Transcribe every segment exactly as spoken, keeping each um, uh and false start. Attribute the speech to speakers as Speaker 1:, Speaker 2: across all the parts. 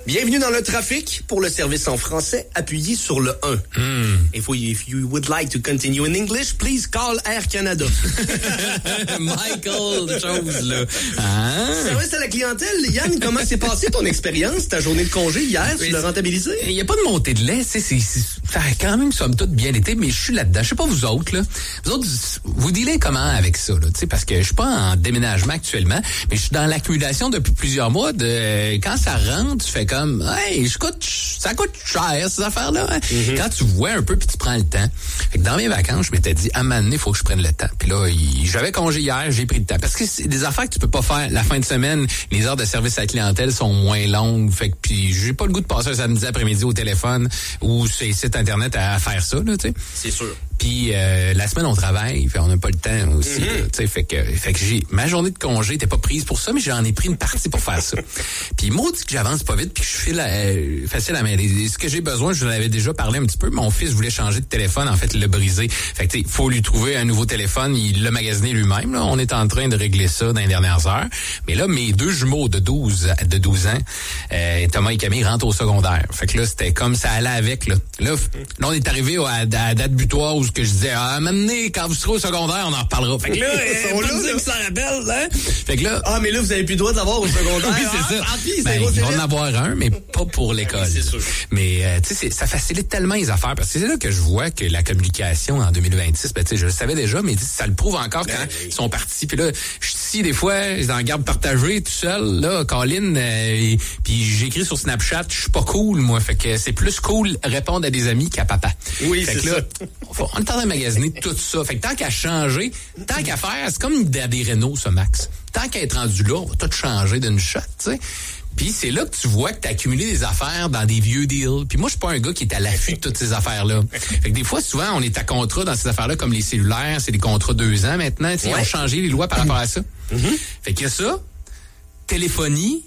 Speaker 1: Bienvenue dans le trafic. Pour le service en français, appuyez sur le un.
Speaker 2: Mm.
Speaker 1: If, we, if you would like to continue in English, please call Air Canada.
Speaker 2: Michael, chose là. Hein?
Speaker 1: Service à la clientèle, Yann, comment s'est passée ton expérience, ta journée de congé hier? Tu l'as rentabilisé?
Speaker 2: Il n'y a pas de montée de lait, c'est, c'est, c'est, ça a quand même somme toute bien été, mais je suis là-dedans. Je sais pas vous autres, là. Vous autres, vous dealez comment avec ça, là? Tu sais, parce que je suis pas en déménagement actuellement, mais je suis dans l'accumulation depuis plusieurs mois de, quand ça rentre, tu fais comme, hey, je coûte, ça coûte cher, ces affaires-là. Hein? Mm-hmm. Quand tu vois un peu puis tu prends le temps. Fait que dans mes vacances, je m'étais dit, à un moment donné, il faut que je prenne le temps. Puis là, il, j'avais congé hier, j'ai pris le temps. Parce que c'est des affaires que tu peux pas faire la fin de semaine. Les heures de service à la clientèle sont moins longues. Fait que puis j'ai pas le goût de passer un samedi après-midi au téléphone ou sur les sites internet à, à faire ça, là, tu sais.
Speaker 1: C'est sûr.
Speaker 2: Puis euh, la semaine on travaille, fait on n'a pas le temps aussi,
Speaker 1: mm-hmm.
Speaker 2: tu sais, fait que fait que j'ai ma journée de congé était pas prise pour ça, mais j'en ai pris une partie pour faire ça. Puis maudit que j'avance pas vite, puis que je file euh, facile à mêler. Ce que j'ai besoin, je vous en avais déjà parlé un petit peu. Mon fils voulait changer de téléphone, en fait, il l'a brisé. Fait que tu sais, faut lui trouver un nouveau téléphone. Il l'a magasiné lui-même. Là, on est en train de régler ça dans les dernières heures. Mais là, mes deux jumeaux de douze de douze ans, euh, Thomas et Camille rentrent au secondaire. Fait que là, c'était comme ça allait avec là. Là, là on est arrivé à, à, à date butoir où ce que je disais, ah, maintenant, quand vous serez au secondaire, on en reparlera. Fait que là,
Speaker 1: ils sont là, là.
Speaker 2: Que ça rappelle, hein? Fait que là.
Speaker 1: Ah, mais là, vous avez plus le droit d'avoir au secondaire.
Speaker 2: Oui, c'est
Speaker 1: ah,
Speaker 2: ça.
Speaker 1: Ah, puis,
Speaker 2: ben, ils vont en avoir un, mais pas pour l'école.
Speaker 1: Oui, c'est sûr.
Speaker 2: Mais, euh, tu sais, ça facilite tellement les affaires, parce que c'est là que je vois que la communication en deux mille vingt-six, ben, tu sais, je le savais déjà, mais ça le prouve encore quand ben, ils sont partis. Puis là, je suis ici, des fois, dans garde partagée, tout seul, là, Colin, euh, puis j'écris sur Snapchat, je suis pas cool, moi. Fait que c'est plus cool répondre à des amis qu'à papa.
Speaker 1: Oui,
Speaker 2: fait
Speaker 1: c'est
Speaker 2: que là,
Speaker 1: ça.
Speaker 2: On est en train de magasiner tout ça. Fait que tant qu'à changer, tant qu'à faire, c'est comme des, des Renault, ça, Max. Tant qu'à être rendu là, on va tout changer d'une shot, tu sais. Puis c'est là que tu vois que t'as accumulé des affaires dans des vieux deals. Puis moi, je suis pas un gars qui est à l'affût de toutes ces affaires-là. Fait que des fois, souvent, on est à contrat dans ces affaires-là, comme les cellulaires, c'est des contrats deux ans maintenant. Tu sais,
Speaker 1: ouais.
Speaker 2: Ils ont changé les lois par rapport à ça.
Speaker 1: Mm-hmm.
Speaker 2: Fait qu'il y a ça, téléphonie,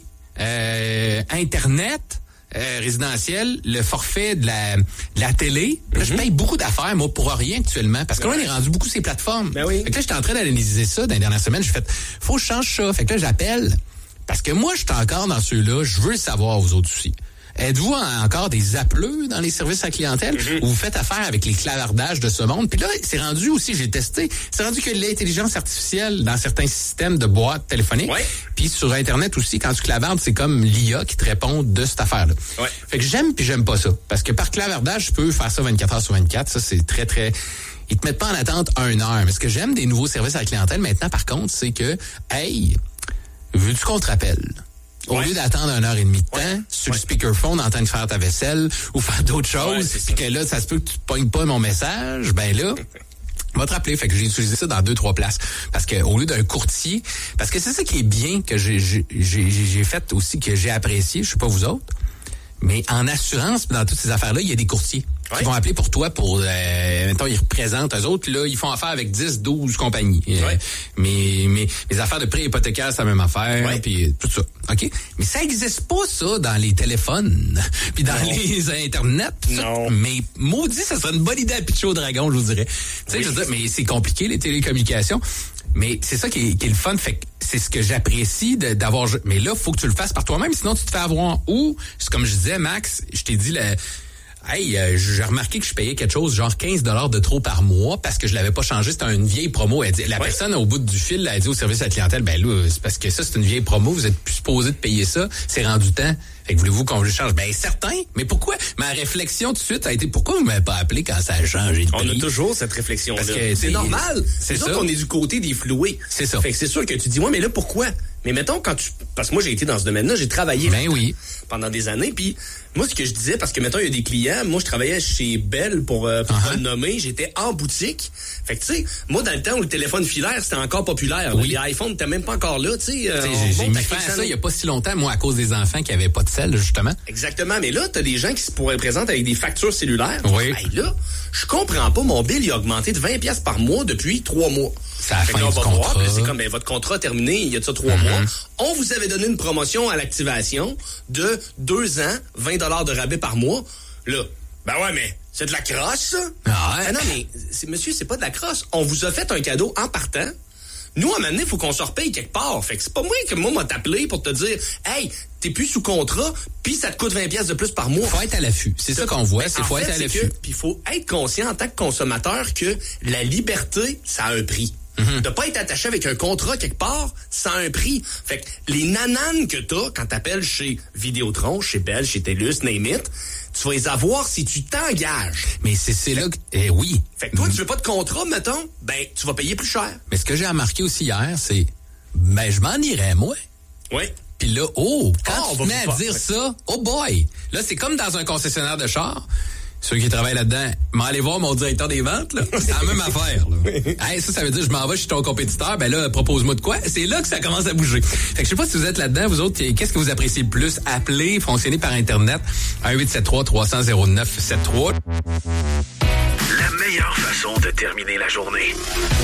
Speaker 2: euh, Internet, Euh, résidentiel, le forfait de la, de la télé. Là, mm-hmm. je paye beaucoup d'affaires, moi, pour rien actuellement, parce que là, on est rendu beaucoup ces plateformes.
Speaker 1: Ben oui.
Speaker 2: Fait que là, j'étais en train d'analyser ça dans les dernières semaines. J'ai fait, faut que je change ça. Fait que là, j'appelle, parce que moi, je suis encore dans ceux-là, je veux le savoir aux autres aussi. Êtes-vous encore des appeleux dans les services à la clientèle mm-hmm. ou vous faites affaire avec les clavardages de ce monde? Puis là, c'est rendu aussi, j'ai testé, c'est rendu que l'intelligence artificielle dans certains systèmes de boîtes téléphoniques,
Speaker 1: ouais.
Speaker 2: puis sur Internet aussi, quand tu clavardes, c'est comme l'I A qui te répond de cette affaire-là.
Speaker 1: Ouais.
Speaker 2: Fait que j'aime puis j'aime pas ça. Parce que par clavardage, je peux faire ça vingt-quatre heures sur vingt-quatre. Ça, c'est très, très... Ils te mettent pas en attente une heure. Mais ce que j'aime des nouveaux services à la clientèle maintenant, par contre, c'est que, hey, veux-tu qu'on te rappelle? Au ouais. lieu d'attendre une heure et demie de temps, ouais. sur ouais. le speakerphone en train de faire ta vaisselle ou faire d'autres choses, puis ouais, que là, ça se peut que tu te pognes pas mon message, ben là, va te rappeler. Fait que j'ai utilisé ça dans deux, trois places. Parce que au lieu d'un courtier, parce que c'est ça qui est bien que j'ai, j'ai, j'ai, j'ai fait aussi, que j'ai apprécié, je sais pas vous autres, mais en assurance, dans toutes ces affaires-là, il y a des courtiers. Ouais. Qui vont appeler pour toi pour, euh, mettons, ils représentent eux autres, là, ils font affaire avec dix, douze compagnies. Ouais. Euh, mais, mais, les affaires de prêt hypothécaire, c'est la même affaire, ouais. Puis tout ça. OK? Mais ça existe pas, ça, dans les téléphones, puis dans non. les Internet.
Speaker 1: Non.
Speaker 2: Ça. Mais maudit, ça serait une bonne idée à pitcher au dragon, je vous dirais. Tu sais, oui. je veux dire, mais c'est compliqué, les télécommunications. Mais c'est ça qui est, qui est le fun. Fait que c'est ce que j'apprécie de, d'avoir... Mais là, faut que tu le fasses par toi-même, sinon tu te fais avoir. Ou, c'est comme je disais, Max, je t'ai dit... Le, Hey, euh, j'ai remarqué que je payais quelque chose genre quinze dollars de trop par mois parce que je l'avais pas changé. C'était une vieille promo. Elle dit, la ouais. personne au bout du fil, elle a dit au service à la clientèle, ben là, c'est parce que ça, c'est une vieille promo. Vous êtes plus supposé de payer ça. C'est rendu temps. Fait que voulez-vous qu'on le change? Ben, certain. Mais pourquoi? Ma réflexion tout de suite a été, pourquoi vous m'avez pas appelé quand ça a changé de prix?
Speaker 1: On a toujours cette réflexion-là.
Speaker 2: Parce que c'est,
Speaker 1: c'est normal. C'est ça qu'on est du côté des floués.
Speaker 2: C'est ça.
Speaker 1: Fait que c'est sûr que tu dis, ouais, mais là, pourquoi? Mais mettons, quand tu... Parce que moi, j'ai été dans ce domaine-là, j'ai travaillé
Speaker 2: ben oui.
Speaker 1: pendant des années, puis moi, ce que je disais, parce que, mettons, il y a des clients, moi, je travaillais chez Bell, pour, euh, pour uh-huh. le nommer, j'étais en boutique. Fait que, tu sais, moi, dans le temps où le téléphone filaire, c'était encore populaire. Oui. Les iPhones n'étaient même pas encore là, tu sais. Euh,
Speaker 2: j'ai j'ai mis fin à ça il y a pas si longtemps, moi, à cause des enfants qui avaient pas de sel, justement.
Speaker 1: Exactement, mais là, t'as des gens qui se pourraient présenter avec des factures cellulaires.
Speaker 2: Oui.
Speaker 1: Hey, là, je comprends pas, mon bill, il a augmenté de vingt dollars par mois depuis trois mois.
Speaker 2: C'est à la fin du contrat.
Speaker 1: Voir, c'est comme, ben, votre contrat a terminé il y a de ça trois mm-hmm. mois. On vous avait donné une promotion à l'activation de deux ans, vingt dollars de rabais par mois. Là, ben ouais, mais c'est de la crosse, ça?
Speaker 2: Ah ouais?
Speaker 1: Ah non, mais, c'est, monsieur, c'est pas de la crosse. On vous a fait un cadeau en partant. nous, à un moment donné, il faut qu'on se repaye quelque part. Fait que c'est pas moi que moi m'a t'appelé pour te dire, hey, t'es plus sous contrat, puis ça te coûte vingt pièces de plus par mois.
Speaker 2: Faut être à l'affût. C'est ça qu'on voit, c'est faut être à l'affût.
Speaker 1: Puis il faut être conscient en tant que consommateur que la liberté, ça a un prix. Mm-hmm. De pas être attaché avec un contrat quelque part, ça a un prix. Fait que les nananes que t'as quand t'appelles chez Vidéotron, chez Bell, chez TELUS, name it, tu vas les avoir si tu t'engages.
Speaker 2: Mais c'est, c'est là que... Eh oui.
Speaker 1: Fait que toi, mm-hmm. tu veux pas de contrat, mettons, ben, tu vas payer plus cher.
Speaker 2: Mais ce que j'ai remarqué aussi hier, c'est... Ben, je m'en irais, moi.
Speaker 1: Oui.
Speaker 2: Puis là, oh, quand
Speaker 1: oh,
Speaker 2: tu te mets à dire ça, oh boy! Là, c'est comme dans un concessionnaire de char. Ceux qui travaillent là-dedans, m'en aller voir mon directeur des ventes, là. C'est la même affaire, là. Hey, ça, ça veut dire, je m'en vais chez ton compétiteur, ben là, propose-moi de quoi? C'est là que ça commence à bouger. Fait que je sais pas si vous êtes là-dedans, vous autres, qu'est-ce que vous appréciez le plus? Appeler, fonctionner par Internet, un huit sept trois trois cents zéro neuf sept trois.
Speaker 3: La meilleure façon de terminer la journée.